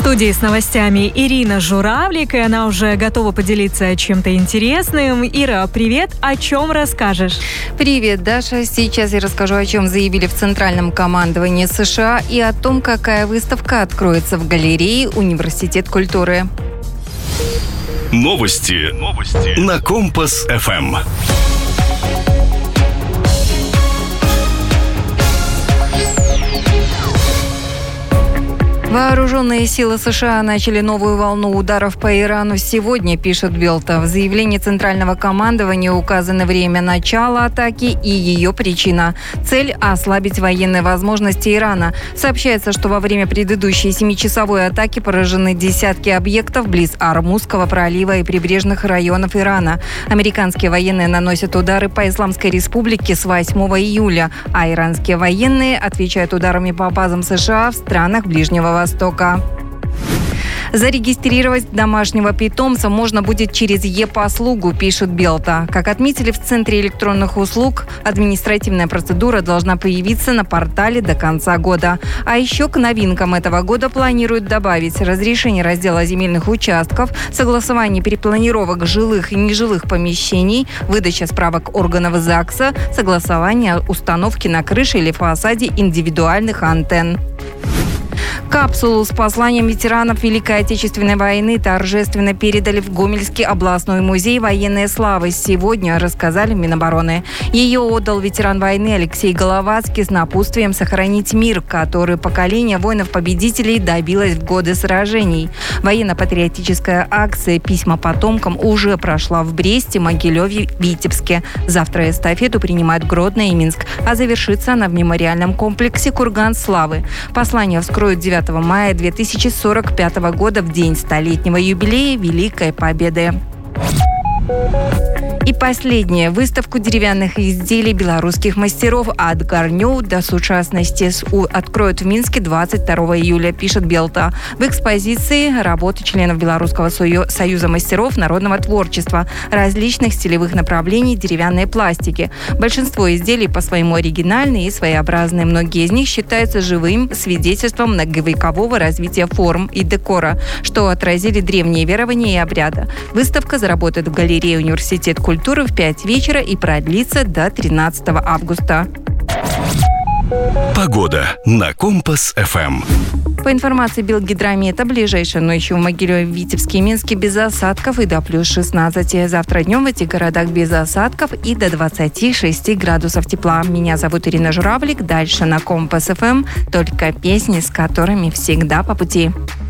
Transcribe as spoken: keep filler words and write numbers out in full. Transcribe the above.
студии с новостями Ирина Журавлик, и она уже готова поделиться чем-то интересным. Ира, привет! О чем расскажешь? Привет, Даша. Сейчас я расскажу, о чем заявили в Центральном командовании США и о том, какая выставка откроется в галерее «Университет культуры». Новости. Новости. На Компас-ФМ. Вооруженные силы США начали новую волну ударов по Ирану сегодня, пишет Белта. В заявлении Центрального командования указано время начала атаки и ее причина. Цель – ослабить военные возможности Ирана. Сообщается, что во время предыдущей семичасовой атаки поражены десятки объектов близ Ормузского пролива и прибрежных районов Ирана. Американские военные наносят удары по Исламской республике с восьмого июля, а иранские военные отвечают ударами по базам США в странах Ближнего Востока. Востока. Зарегистрировать домашнего питомца можно будет через e-послугу, пишет Белта. Как отметили в Центре электронных услуг, административная процедура должна появиться на портале до конца года. А еще к новинкам этого года планируют добавить разрешение раздела земельных участков, согласование перепланировок жилых и нежилых помещений, выдача справок органов ЗАГСа, согласование установки на крыше или фасаде индивидуальных антенн. Капсулу с посланием ветеранов Великой Отечественной войны торжественно передали в Гомельский областной музей военной славы. Сегодня рассказали в Минобороны. Ее отдал ветеран войны Алексей Головацкий с напутствием сохранить мир, который поколение воинов-победителей добилось в годы сражений. Военно-патриотическая акция «Письма потомкам» уже прошла в Бресте, Могилеве, Витебске. Завтра эстафету принимают Гродно и Минск, а завершится она в мемориальном комплексе «Курган славы». Послание вскроют девятого мая две тысячи сорок пятого года, в день столетнего юбилея Великой Победы. И последнее. Выставку деревянных изделий белорусских мастеров «От горнёў до сучасности» откроют в Минске двадцать второго июля, пишет Белта. В экспозиции работы членов Белорусского союза мастеров народного творчества различных стилевых направлений деревянной пластики. Большинство изделий по своему оригинальные и своеобразные. Многие из них считаются живым свидетельством многовекового развития форм и декора, что отразили древние верования и обряды. Выставка заработает в галерее «Университет культуры» в пять вечера и продлится до тринадцатого августа. Погода на Компас-ФМ. По информации Белгидромета, ближайшей ночью в Могилеве, Витебске и Минске без осадков и до плюс шестнадцати. Завтра днем в этих городах без осадков и до двадцати шести градусов тепла. Меня зовут Ирина Журавлик. Дальше на Компас-ФМ только песни, с которыми всегда по пути.